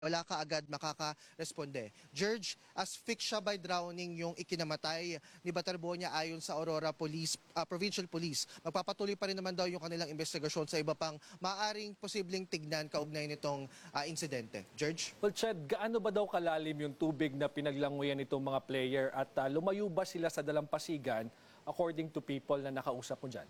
wala ka agad makaka-responde. George, asphyxia by drowning yung ikinamatay ni Baterbonia ayon sa Aurora Police, Provincial Police. Magpapatuloy pa rin naman daw yung kanilang investigasyon sa iba pang maaring posibleng tignan kaugnay nitong insidente. George? Well, Chad, gaano ba daw kalalim yung tubig na pinaglanguyan nitong mga player at lumayo ba sila sa dalampasigan according to people na nakausap mo dyan?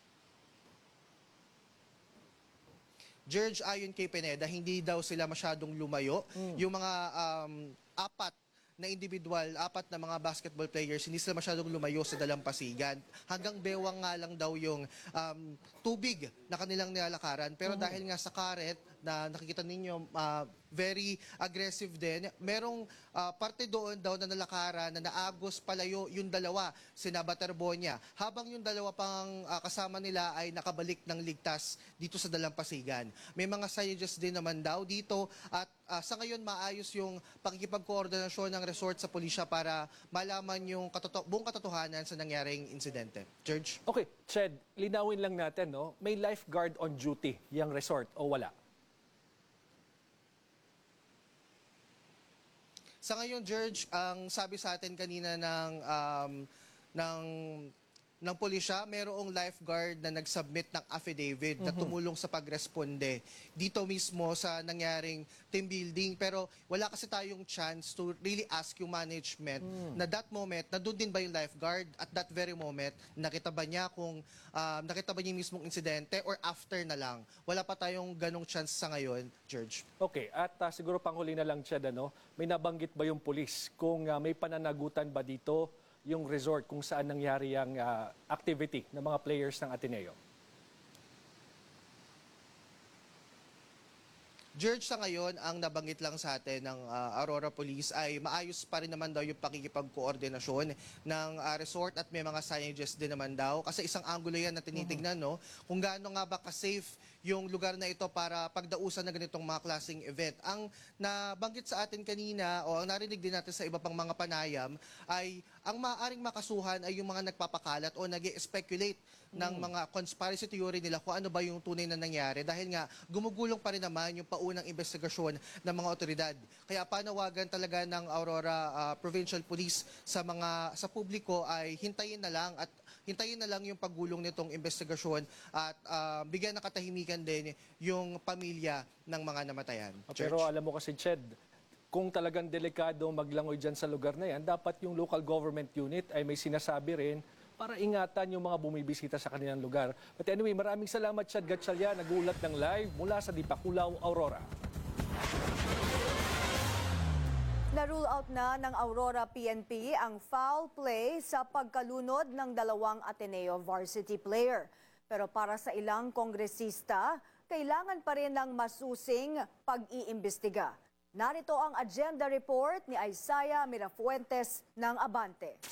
George, ayon kay Pineda, hindi daw sila masyadong lumayo. Yung mga apat na mga basketball players, hindi sila masyadong lumayo sa dalampasigan. Hanggang bewang nga lang daw yung tubig na kanilang nilalakaran. Pero dahil nga sa karet na nakikita ninyo, very aggressive din, merong parte doon daw na nalakaran na naagos palayo yung dalawa, sina Baterbonia. Habang yung dalawa pang kasama nila ay nakabalik ng ligtas dito sa dalampasigan. May mga signages din naman daw dito at sa ngayon maayos yung pakikipagkoordinasyon ng resort sa pulisya para malaman yung buong katotohanan sa nangyaring insidente. George? Okay, Chad, linawin lang natin, no? May lifeguard on duty yung resort o wala? Sa ngayon, George, ang sabi sa atin kanina ng pulisya, mayroong lifeguard na nag-submit ng affidavit na tumulong sa pagresponde dito mismo sa nangyaring team building. Pero wala kasi tayong chance to really ask yung management na that moment, na doon din ba yung lifeguard at that very moment, nakita ba niya yung mismong insidente or after na lang. Wala pa tayong ganong chance sa ngayon, George. Okay, at siguro panghuli na lang, Chad, may nabanggit ba yung pulis kung may pananagutan ba dito yung resort kung saan nangyari ang activity ng mga players ng Ateneo? George, sa ngayon, ang nabanggit lang sa atin ng Aurora Police ay maayos pa rin naman daw yung pakikipagkoordinasyon ng resort at may mga signages din naman daw. Kasi isang angulo yan na tinitignan, no? Kung gaano nga ba ka-safe yung lugar na ito para pagdausan ng ganitong mga klaseng event. Ang nabanggit sa atin kanina o ang narinig din natin sa iba pang mga panayam ay ang maaaring makasuhan ay yung mga nagpapakalat o nag-speculate ng mga conspiracy theory nila kung ano ba yung tunay na nangyari. Dahil nga, gumugulong pa rin naman yung unang investigasyon ng mga otoridad. Kaya panawagan talaga ng Aurora Provincial Police sa publiko ay hintayin na lang yung paggulong nitong investigasyon at bigyan ng katahimikan din yung pamilya ng mga namatayan. Pero alam mo kasi, Ched, kung talagang delikado maglangoy dyan sa lugar na yan, dapat yung local government unit ay may sinasabi rin para ingatan yung mga bumibisita sa kanilang lugar. But anyway, maraming salamat, Chad Gatchalian, nag-uulat ng live mula sa Dipakulaw, Aurora. Na-rule out na ng Aurora PNP ang foul play sa pagkalunod ng dalawang Ateneo varsity player. Pero para sa ilang kongresista, kailangan pa rin ng masusing pag-iimbestiga. Narito ang agenda report ni Isaiah Mirafuentes ng Abante.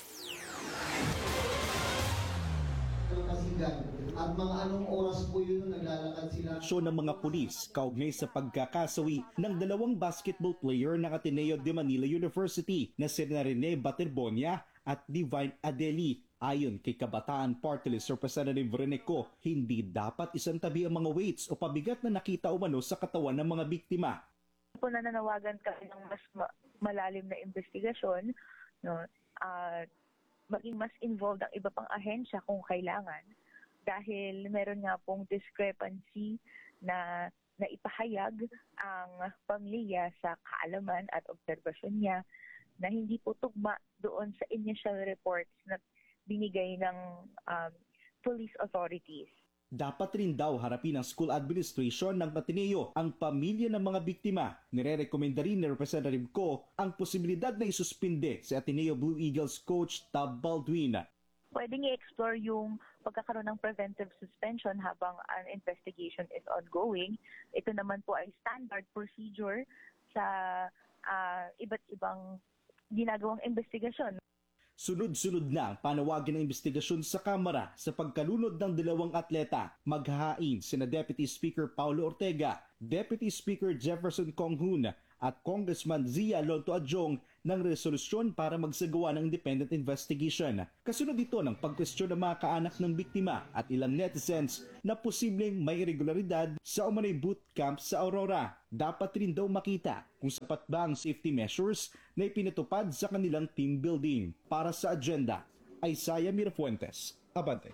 At mga anong oras po yun naglalakad sila? Aksyon ng mga pulis kaugnay sa pagkakasawi ng dalawang basketball player ng Ateneo de Manila University na sina Rene Baterbonia at Divine Adeli. Ayon kay Kabataan Party List Representative Rene Co, hindi dapat isantabi ang mga weights o pabigat na nakita umano sa katawan ng mga biktima. Po nananawagan kami ng mas malalim na investigasyon, no? Maging mas involved ang iba pang ahensya kung kailangan dahil meron nga pong discrepancy na ipahayag ang pamilya sa kaalaman at obserbasyon niya na hindi po tugma doon sa initial reports na binigay ng police authorities. Dapat rin daw harapin ng school administration ng Ateneo ang pamilya ng mga biktima. Nire-recommenda rin ni Representative Co ang posibilidad na isuspinde si Ateneo Blue Eagles coach Tab Baldwin. Pwedeng i-explore yung pagkakaroon ng preventive suspension habang an investigation is ongoing. Ito naman po ay standard procedure sa iba't ibang ginagawang investigasyon. Sunod-sunod na ang panawagan ng investigasyon sa Kamara sa pagkalunod ng dalawang atleta. Maghahain sina Deputy Speaker Paulo Ortega, Deputy Speaker Jefferson Conghun at Congressman Zia Lonto Adjong ng resolusyon para magsagawa ng independent investigation. Kasunod dito ng pagkwestiyon ng mga kaanak ng biktima at ilang netizens na posibleng may irregularidad sa umano'y boot camp sa Aurora. Dapat rin daw makita kung sapat ba ang safety measures na ipinatupad sa kanilang team building. Para sa agenda, Isaiah Mirafuentes, Abante.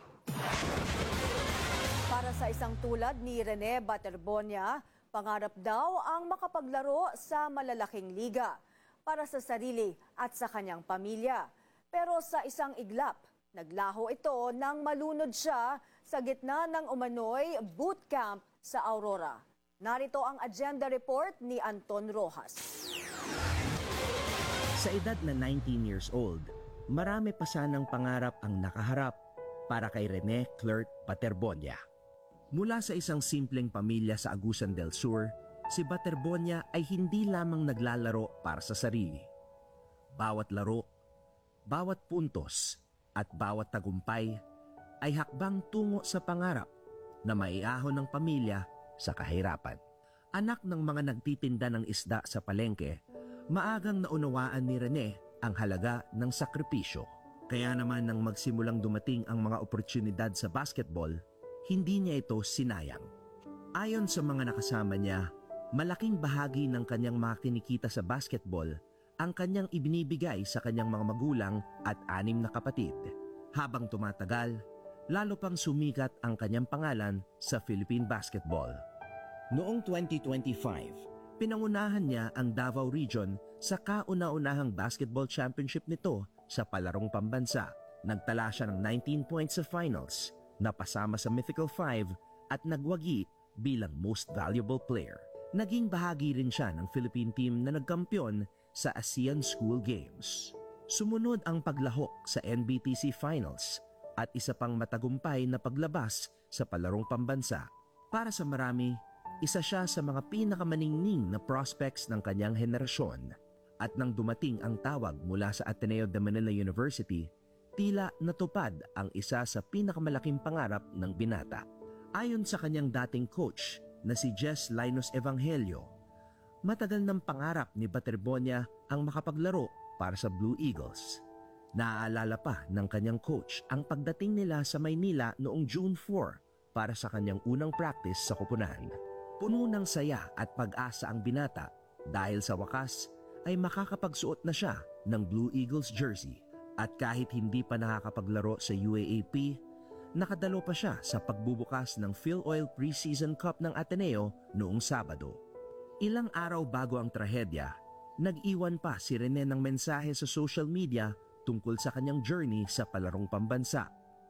Para sa isang tulad ni Rene Baterbonia, pangarap daw ang makapaglaro sa malalaking liga para sa sarili at sa kanyang pamilya. Pero sa isang iglap, naglaho ito nang malunod siya sa gitna ng umano'y bootcamp sa Aurora. Narito ang agenda report ni Anton Rojas. Sa edad na 19 years old, marami pa sanang pangarap ang nakaharap para kay Rene Clert Baterbonia. Mula sa isang simpleng pamilya sa Agusan del Sur, si Baterbonia ay hindi lamang naglalaro para sa sarili. Bawat laro, bawat puntos, at bawat tagumpay ay hakbang tungo sa pangarap na maiahon ng pamilya sa kahirapan. Anak ng mga nagtitinda ng isda sa palengke, maagang naunawaan ni Rene ang halaga ng sakripisyo. Kaya naman nang magsimulang dumating ang mga oportunidad sa basketball, hindi niya ito sinayang. Ayon sa mga nakasama niya, malaking bahagi ng kanyang mga kinikita sa basketball ang kanyang ibinibigay sa kanyang mga magulang at 6 na kapatid. Habang tumatagal, lalo pang sumikat ang kanyang pangalan sa Philippine basketball. Noong 2025, pinangunahan niya ang Davao Region sa kauna-unahang basketball championship nito sa palarong pambansa. Nagtala siya ng 19 points sa finals, napasama sa Mythical 5 at nagwagi bilang Most Valuable Player. Naging bahagi rin siya ng Philippine team na nagkampiyon sa ASEAN School Games. Sumunod ang paglahok sa NBTC Finals at isa pang matagumpay na paglabas sa palarong pambansa. Para sa marami, isa siya sa mga pinakamaningning na prospects ng kanyang henerasyon. At nang dumating ang tawag mula sa Ateneo de Manila University, tila natupad ang isa sa pinakamalaking pangarap ng binata. Ayon sa kanyang dating coach na si Jess Linus Evangelio, matagal ng pangarap ni Baterbonia ang makapaglaro para sa Blue Eagles. Naaalala pa ng kanyang coach ang pagdating nila sa Maynila noong June 4 para sa kanyang unang practice sa koponan. Puno ng saya at pag-asa ang binata dahil sa wakas ay makakapagsuot na siya ng Blue Eagles jersey. At kahit hindi pa nakakapaglaro sa UAAP, nakadalo pa siya sa pagbubukas ng PhilOil Preseason Cup ng Ateneo noong Sabado. Ilang araw bago ang trahedya, nag-iwan pa si Rene ng mensahe sa social media tungkol sa kanyang journey sa palarong pambansa.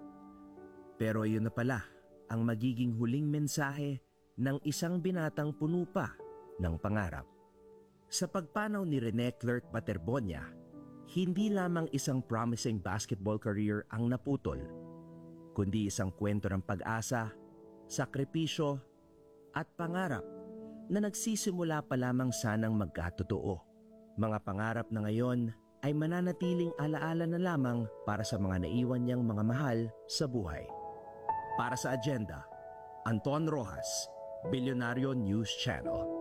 Pero yun na pala ang magiging huling mensahe ng isang binatang puno pa ng pangarap. Sa pagpanaw ni Rene Clert Baterbonia, hindi lamang isang promising basketball career ang naputol, kundi isang kwento ng pag-asa, sakripisyo at pangarap na nagsisimula pa lamang sanang magkatotoo. Mga pangarap na ngayon ay mananatiling alaala na lamang para sa mga naiwan niyang mga mahal sa buhay. Para sa agenda, Anton Rojas, Bilyonaryo News Channel.